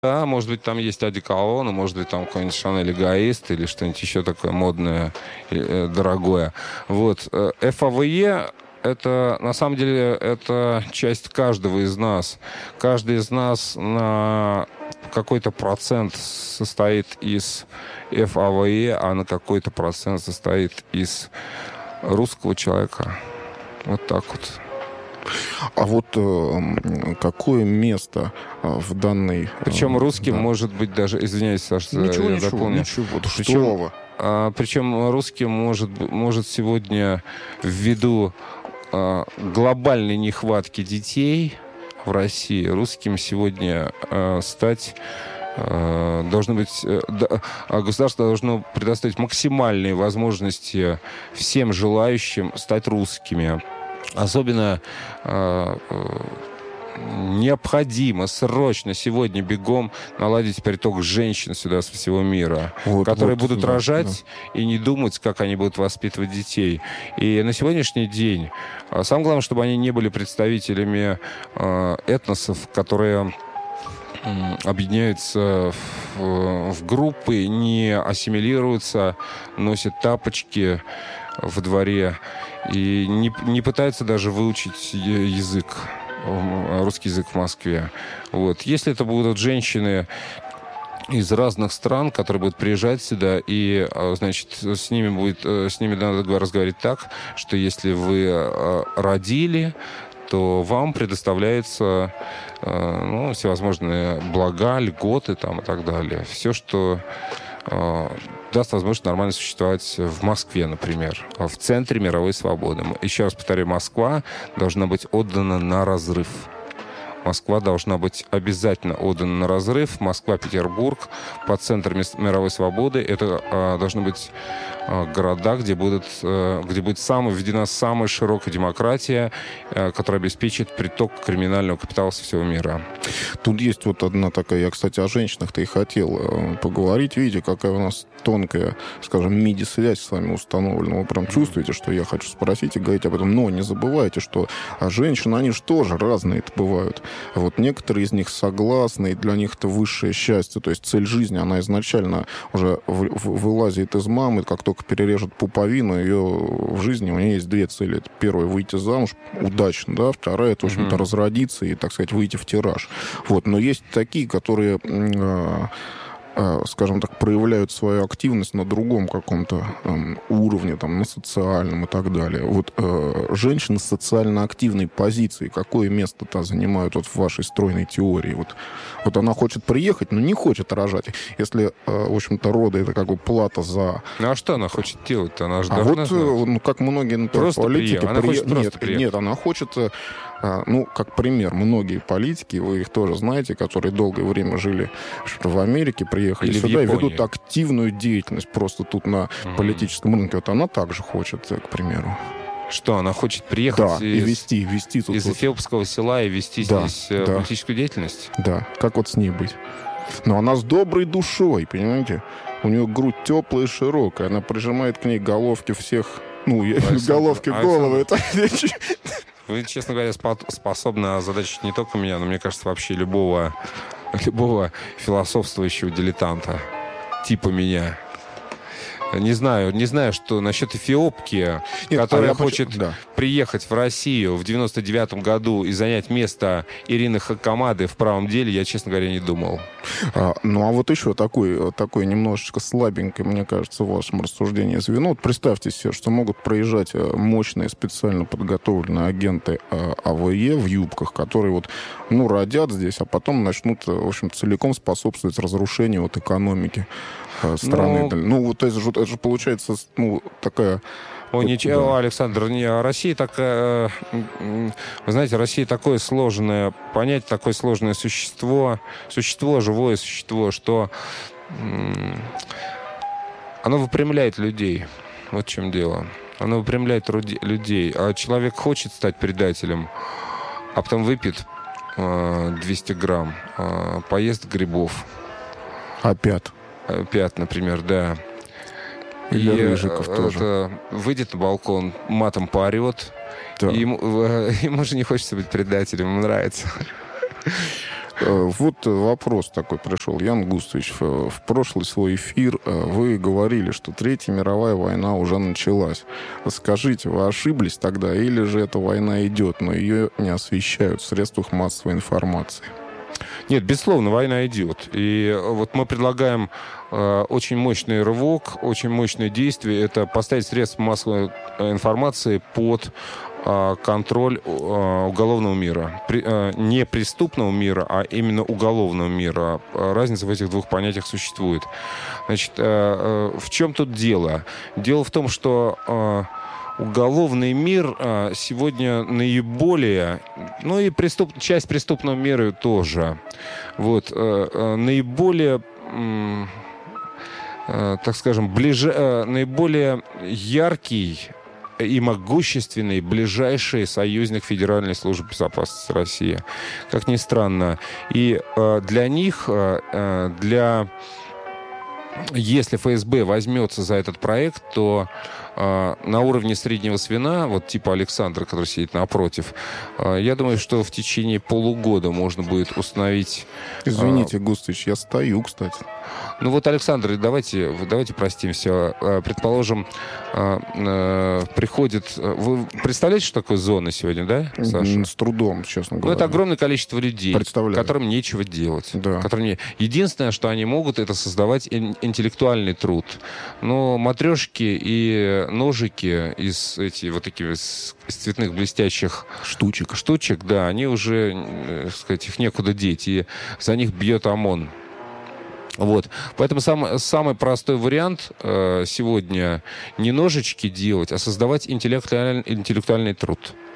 Да, может быть, там есть одеколон, может быть, там какой-нибудь Шанель Эгоист или что-нибудь еще такое модное, дорогое. Вот. ФАВЕ это, на самом деле, это часть каждого из нас. Каждый из нас на какой-то процент состоит из ФАВЕ, а на какой-то процент состоит из русского человека. Вот так вот. А вот какое место в данной... Причем русским да. может быть даже... Извиняюсь, Саша, Ничего, я ничего, дополню. ничего. Причем, Что вы? причем русским может сегодня ввиду глобальной нехватки детей в России, русским сегодня стать... Должно быть, государство должно предоставить максимальные возможности всем желающим стать русскими. Особенно необходимо срочно сегодня бегом наладить приток женщин сюда со всего мира, которые будут рожать и не думать, как они будут воспитывать детей. И на сегодняшний день самое главное, чтобы они не были представителями этносов, которые объединяются в группы, не ассимилируются, носят тапочки в дворе и не пытаются даже выучить язык, русский язык в Москве. Вот. Если это будут женщины из разных стран, которые будут приезжать сюда, и, значит, с ними надо разговаривать так, что если вы родили, то вам предоставляется всевозможные блага, льготы там, и так далее. Все, что даст возможность нормально существовать в Москве, например, в центре мировой свободы. Еще раз повторяю, Москва должна быть отдана на разрыв. Москва должна быть обязательно отдана на разрыв. Москва, Петербург, по центру мировой свободы. Это должны быть города, где будет введена самая широкая демократия, которая обеспечит приток криминального капитала со всего мира. Тут есть вот одна такая... Я, кстати, о женщинах-то и хотел поговорить. Видите, какая у нас тонкая, скажем, MIDI-связь с вами установлена. Вы прям чувствуете, что я хочу спросить и говорить об этом. Но не забывайте, что женщины, они же тоже разные-то бывают. Вот некоторые из них согласны, и для них это высшее счастье. То есть цель жизни, она изначально уже вылазит из мамы. Как только перережет пуповину, ее в жизни у нее есть две цели. Это первая — выйти замуж удачно, да. Вторая — это, в общем-то, разродиться и, так сказать, выйти в тираж. Вот. Но есть такие, которые... скажем так, проявляют свою активность на другом каком-то уровне, там, на социальном и так далее. Вот женщины с социально активной позиции, какое место-то занимают вот в вашей стройной теории? Вот она хочет приехать, но не хочет рожать. Если, в общем-то, роды — это как бы плата за... Ну, а что она хочет делать-то? Она же должна знать. Как многие, например, просто политики... Она хочет просто приехать. Нет, она хочет... как пример, многие политики, вы их тоже знаете, которые долгое время жили в Америке, приехали или сюда и ведут активную деятельность просто тут на политическом рынке. Вот она также хочет, к примеру. Что, она хочет приехать и вести тут из эфиопского села и вести здесь политическую деятельность? Да, как вот с ней быть? Но она с доброй душой, понимаете? У нее грудь теплая и широкая, она прижимает к ней головки всех... головки головы. Вы, честно говоря, способны озадачить не только меня, но, мне кажется, вообще любого философствующего дилетанта, типа меня. Не знаю, что насчет эфиопки, которая хочет приехать в Россию в 99-м году и занять место Ирины Хакамады в правом деле, я, честно говоря, не думал. А вот еще такой немножечко слабенькое, мне кажется, в вашем рассуждении звено. Вот представьте себе, что могут проезжать мощные специально подготовленные агенты АВЕ в юбках, которые родят здесь, а потом начнут, в общем, целиком способствовать разрушению экономики страны. Это же получается, такая... Ничего, Александр, Россия такая... Вы знаете, Россия такое сложное понятие, такое сложное существо, живое существо, что оно выпрямляет людей. Вот в чем дело. Оно выпрямляет людей. А человек хочет стать предателем, а потом выпьет 200 грамм, поест грибов. Опять, например, да. И Рыжиков тоже. Выйдет на балкон, матом поорет. Да. Ему же не хочется быть предателем, ему нравится. Вот вопрос такой пришел. Ян Густович, в прошлый свой эфир вы говорили, что Третья мировая война уже началась. Скажите, вы ошиблись тогда, или же эта война идет, но ее не освещают в средствах массовой информации? Нет, безусловно, война идет. И вот мы предлагаем очень мощный рывок, очень мощное действие. Это поставить средства массовой информации под контроль уголовного мира. Не преступного мира, а именно уголовного мира. Разница в этих двух понятиях существует. Значит, в чем тут дело? Дело в том, что уголовный мир сегодня наиболее, ну и часть преступного мира тоже, вот, наиболее, так скажем, наиболее яркий и могущественный ближайший союзник Федеральной службы безопасности России. Как ни странно. И для них, если ФСБ возьмется за этот проект, то на уровне среднего звена, вот типа Александра, который сидит напротив, я думаю, что в течение полугода можно будет установить... Извините, Густович, я стою, кстати. Ну вот, Александр, давайте простимся. Предположим, приходит... Вы представляете, что такое зона сегодня, да, Саша? С трудом, честно говоря. Ну, это огромное количество людей, которым нечего делать. Да. Единственное, что они могут, это создавать интеллектуальный труд. Но матрешки и ножики из цветных блестящих штучек, да, они уже, так сказать, их некуда деть, и за них бьет ОМОН. Вот. Поэтому самый простой вариант сегодня не ножички делать, а создавать интеллектуальный труд.